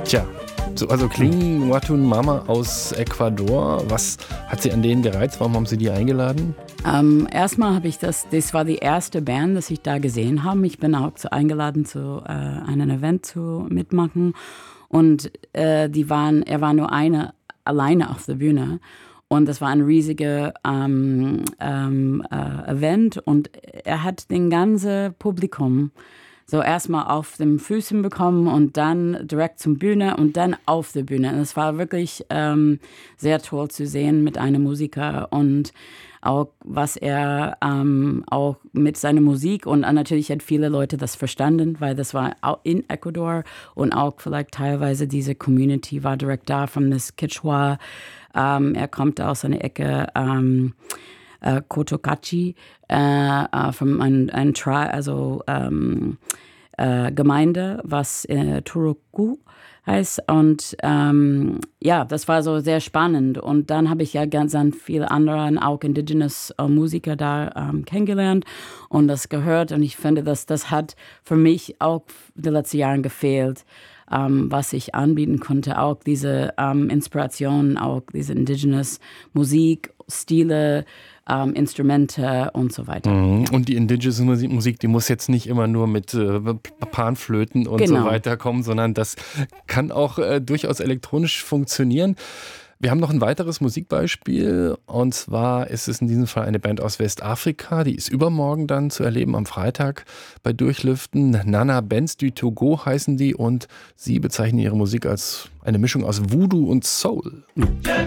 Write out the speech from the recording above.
Tja, also klingen Watun Mama aus Ecuador. Was hat Sie an denen gereizt? Warum haben Sie die eingeladen? Erstmal habe ich das war die erste Band, das ich da gesehen habe. Ich bin auch eingeladen zu einem Event zu mitmachen. Und er war nur alleine auf der Bühne. Und das war ein riesiger Event. Und er hat den ganzen Publikum so erstmal auf den Füßen bekommen und dann direkt zum Bühne und dann auf der Bühne. Und es war wirklich sehr toll zu sehen mit einem Musiker und auch was er auch mit seiner Musik und natürlich hat viele Leute das verstanden, weil das war auch in Ecuador und auch vielleicht teilweise diese Community war direkt da von das Quechua. Er kommt aus einer Ecke Cotocachi von einer Gemeinde, was Turuku heißt. Und das war so sehr spannend. Und dann habe ich ja ganz viele andere, auch indigenous Musiker da kennengelernt und das gehört. Und ich finde, das hat für mich auch die letzten Jahre gefehlt. Was ich anbieten konnte, auch diese Inspiration, auch diese indigenous Musik, Stile, Instrumente und so weiter. Mhm. Und die indigenous Musik, die muss jetzt nicht immer nur mit Panflöten und so weiter kommen, sondern das kann auch durchaus elektronisch funktionieren. Wir haben noch ein weiteres Musikbeispiel und zwar ist es in diesem Fall eine Band aus Westafrika, die ist übermorgen dann zu erleben am Freitag bei Durchlüften. Nana Benz du Togo heißen die und sie bezeichnen ihre Musik als eine Mischung aus Voodoo und Soul.